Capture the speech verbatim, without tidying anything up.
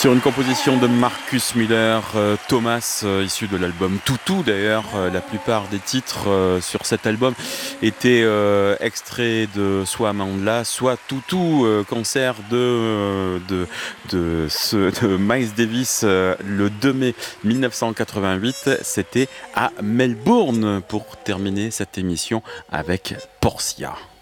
Sur une composition de Marcus Miller, euh, Thomas, euh, issu de l'album Toutou d'ailleurs. Euh, la plupart des titres euh, sur cet album étaient euh, extraits de soit Mandela, soit Toutou, euh, concert de, euh, de, de, ce, de Miles Davis euh, le deux mai mille neuf cent quatre-vingt-huit. C'était à Melbourne pour terminer cette émission avec Portia.